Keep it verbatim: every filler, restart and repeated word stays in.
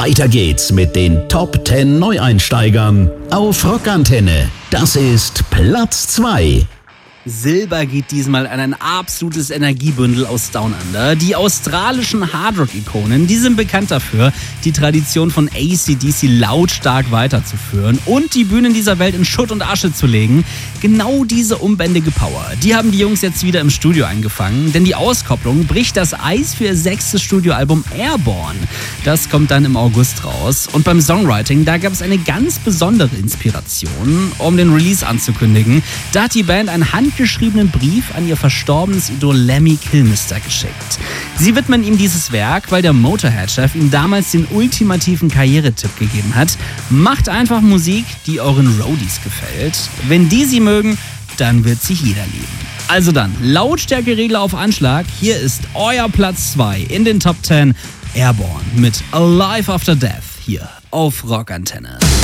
Weiter geht's mit den Top zehn Neueinsteigern auf Rockantenne. Das ist Platz zwei. Silber geht diesmal an ein absolutes Energiebündel aus Down Under. Die australischen Hardrock-Ikonen, die sind bekannt dafür, die Tradition von A C D C lautstark weiterzuführen und die Bühnen dieser Welt in Schutt und Asche zu legen. Genau diese unbändige Power, die haben die Jungs jetzt wieder im Studio eingefangen, denn die Auskopplung bricht das Eis für ihr sechstes Studioalbum Airborne. Das kommt dann im August raus. Und beim Songwriting, da gab es eine ganz besondere Inspiration, um den Release anzukündigen. Da hat die Band ein Hand geschriebenen Brief an ihr verstorbenes Idol Lemmy Kilmister geschickt. Sie widmen ihm dieses Werk, weil der Motorhead-Chef ihm damals den ultimativen Karrieretipp gegeben hat: Macht einfach Musik, die euren Roadies gefällt. Wenn die sie mögen, dann wird sie jeder lieben. Also dann, Lautstärkeregler auf Anschlag. Hier ist euer Platz zwei in den Top zehn, Airborne mit Alive After Death hier auf Rockantenne.